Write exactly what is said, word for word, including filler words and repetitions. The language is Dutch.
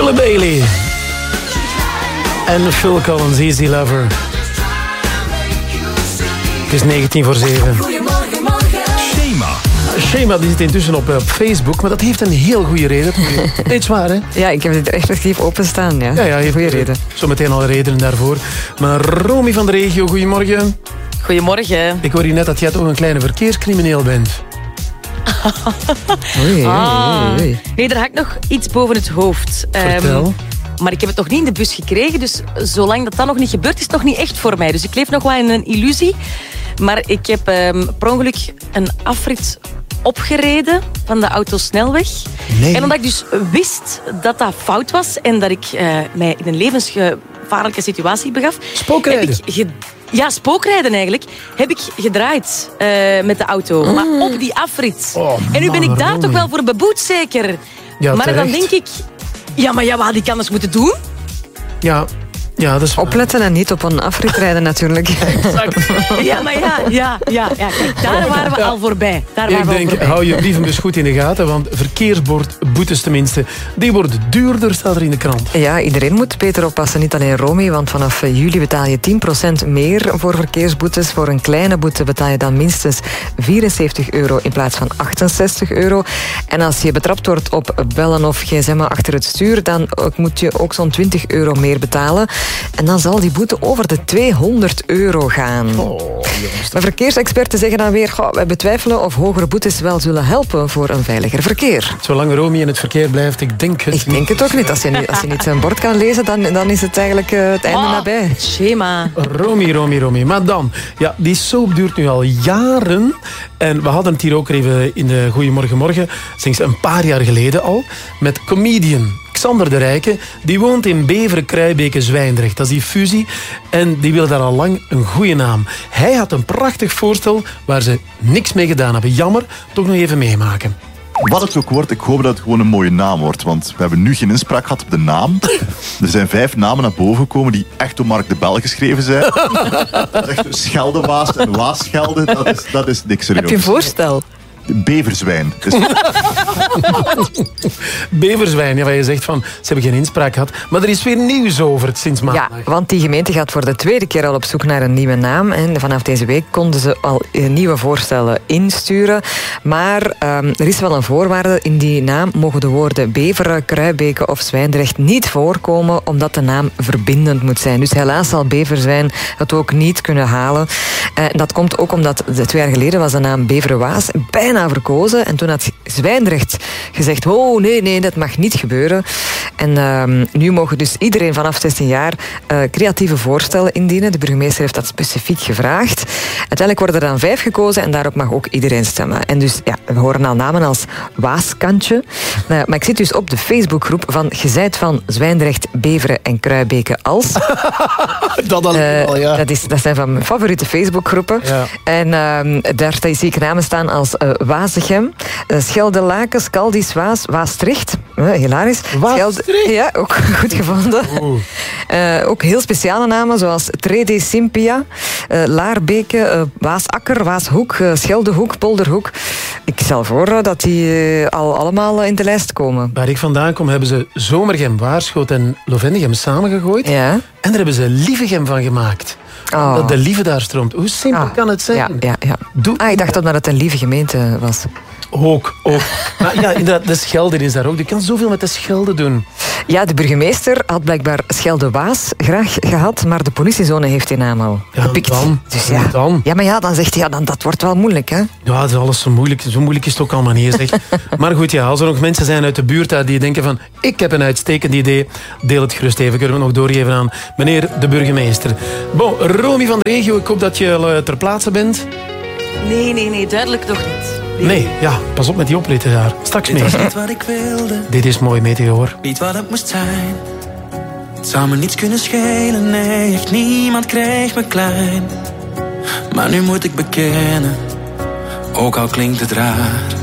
Shirley Bailey. En Phil Collins, Easy Lover. Het is negentien voor zeven. Goedemorgen, morgen. Shema. Shema die zit intussen op, op Facebook, maar dat heeft een heel goede reden. Nee, het is waar, hè? Ja, ik heb dit effectief openstaan. Ja, ja, ja heeft goede reden. Zometeen al redenen daarvoor. Maar Romy van de regio, goedemorgen. Goedemorgen. Ik hoor hier net dat jij toch een kleine verkeerscrimineel bent. Oei, Ah. oei, oei. Nee, daar hangt nog iets boven het hoofd. Vertel. Um, maar ik heb het nog niet in de bus gekregen. Dus zolang dat dat nog niet gebeurt, is het nog niet echt voor mij. Dus ik leef nog wel in een illusie. Maar ik heb um, per ongeluk een afrit opgereden van de autosnelweg. Nee. En omdat ik dus wist dat dat fout was en dat ik uh, mij in een levensgevaarlijke situatie begaf... Spookrijden? Heb ik ge- ja, spookrijden eigenlijk. Heb ik gedraaid uh, met de auto. Mm. Maar op die afrit. Oh, en nu ben ik daar Romy. toch wel voor beboet, zeker. Ja, maar terecht. dan denk ik... Ja, maar ja, wat had ik anders moeten doen? Ja, ja, dat is waar. Opletten en niet op een afrit rijden natuurlijk. Ja, maar ja, ja, ja, ja. Kijk, daar waren we Ja. al voorbij. Daar Ik waren we al denk, voorbij. hou je brievenbus goed in de gaten, want verkeersbordboetes tenminste, die worden duurder, staat er in de krant. Ja, iedereen moet beter oppassen, niet alleen Romy, want vanaf juli betaal je tien procent meer voor verkeersboetes. Voor een kleine boete betaal je dan minstens vierenzeventig euro in plaats van achtenzestig euro. En als je betrapt wordt op bellen of gsm'en achter het stuur, dan moet je ook zo'n twintig euro meer betalen. En dan zal die boete over de tweehonderd euro gaan. Oh, Maar verkeersexperten zeggen dan weer, goh, wij betwijfelen of hogere boetes wel zullen helpen voor een veiliger verkeer. Zolang Romy in het verkeer blijft, ik denk het Ik denk het ook niet. Als je, niet, als je niet zijn bord kan lezen, dan, dan is het eigenlijk uh, het einde Oh, nabij. Schema. Romy, Romy, Romy. Maar dan, ja, die soap duurt nu al jaren. En we hadden het hier ook even in de Goeiemorgen Morgen, sinds een paar jaar geleden al, met comedian Xander de Rijke. Die woont in Beveren, Kruibeke, Zwijndrecht. Dat is die fusie. En die wil daar al lang een goede naam. Hij had een prachtig voorstel waar ze niks mee gedaan hebben. Jammer, toch nog even meemaken. Wat het ook wordt, ik hoop dat het gewoon een mooie naam wordt. Want we hebben nu geen inspraak gehad op de naam. Er zijn vijf namen naar boven gekomen die echt door Mark de Bel geschreven zijn. Dat is echt Scheldewaas en Waasschelde. Dat is, dat is niks serieus. Heb je een voorstel? Beverzwijn. Dus Beverzwijn, ja, waar je zegt van, ze hebben geen inspraak gehad. Maar er is weer nieuws over het sinds maandag. Ja, want die gemeente gaat voor de tweede keer al op zoek naar een nieuwe naam. En vanaf deze week konden ze al nieuwe voorstellen insturen. Maar um, er is wel een voorwaarde. In die naam mogen de woorden Beveren, Kruibeke of Zwijndrecht niet voorkomen, omdat de naam verbindend moet zijn. Dus helaas zal Beverzwijn het ook niet kunnen halen. Uh, dat komt ook omdat de, twee jaar geleden was de naam Beveren-Waas bijna verkozen. En toen had Zwijndrecht gezegd, oh nee, nee, dat mag niet gebeuren. En um, nu mogen dus iedereen vanaf zestien jaar uh, creatieve voorstellen indienen. De burgemeester heeft dat specifiek gevraagd. Uiteindelijk worden er dan vijf gekozen en daarop mag ook iedereen stemmen. En dus, ja, we horen al namen als Waaskantje. Uh, maar ik zit dus op de Facebookgroep van Gezeid van Zwijndrecht, Beveren en Kruibeke als. Dat al, Uh, al ja. dat, is, dat zijn van mijn favoriete Facebookgroepen. Ja. En uh, daar zie ik namen staan als uh, Wazegem, uh, Scheldelaken, Scaldis, Waas, Waastricht. Uh, hilarisch. Waastricht? Schelde- ja, ook goed gevonden. Uh, ook heel speciale namen zoals Trede Simpia, uh, Laarbeke, uh, Waasakker, Waashoek, uh, Scheldehoek, Polderhoek. Ik stel voor uh, dat die uh, al allemaal uh, in de lijst komen. Waar ik vandaan kom, hebben ze Zomergem, Waarschoot en Lovendegem samengegooid. Ja. En daar hebben ze Lievegem van gemaakt. Oh. Dat de lieve daar stroomt. Hoe simpel Ah, kan het zijn? Ja, ja, ja. Doe Ah, ik dacht dat het een lieve gemeente was. Ook, ook. Maar ja, inderdaad, de Schelde is daar ook. Je kan zoveel met de Schelde doen. Ja, de burgemeester had blijkbaar Schelde-Waas graag gehad, maar de politiezone heeft die naam al Ja, gepikt. dan. Dus Ja, ja. dan. ja, maar ja, dan zegt hij, ja, dan, dat wordt wel moeilijk, hè? Ja, dat is alles zo moeilijk. Zo moeilijk is het ook allemaal niet, zeg. Maar goed, ja, als er nog mensen zijn uit de buurt daar die denken van, ik heb een uitstekend idee, deel het gerust even. Kunnen we nog doorgeven aan meneer de burgemeester. Bon, Romy van de regio, ik hoop dat je uh, ter plaatse bent. Nee, nee, nee, duidelijk toch niet. Nee, ja, pas op met die opletten daar. Straks Dit mee. was niet wat ik wilde, Dit is mooi, Meteor. niet wat het moest zijn. Het zou me niets kunnen schelen, nee, echt niemand kreeg me klein. Maar nu moet ik bekennen, ook al klinkt het raar,